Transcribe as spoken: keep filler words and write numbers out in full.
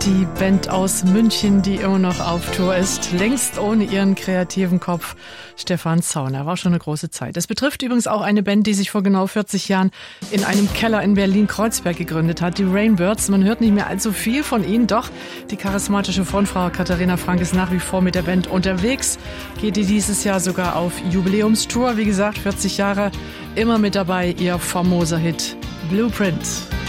Die Band aus München, die immer noch auf Tour ist, längst ohne ihren kreativen Kopf, Stefan Zauner. War schon eine große Zeit. Es betrifft übrigens auch eine Band, die sich vor genau vierzig Jahren in einem Keller in Berlin-Kreuzberg gegründet hat, die Rainbirds. Man hört nicht mehr allzu viel von ihnen, doch die charismatische Frontfrau Katharina Frank ist nach wie vor mit der Band unterwegs. Geht die dieses Jahr sogar auf Jubiläumstour. Wie gesagt, vierzig Jahre, immer mit dabei, ihr famoser Hit Blueprint.